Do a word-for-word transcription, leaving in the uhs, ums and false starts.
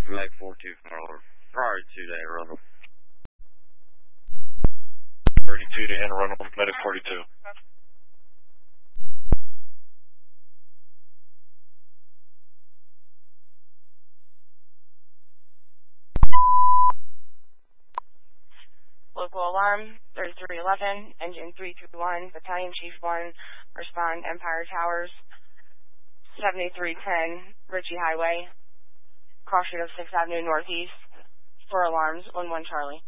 Flag four two four, prior to that, Arundel. thirty-two to Anne Arundel, medic forty-two. Local alarm, thirty-three eleven, engine three two one, Battalion Chief one, respond Empire Towers, seventy-three ten, Ritchie Highway, cross street of sixth Avenue Northeast, four alarms, one one Charlie.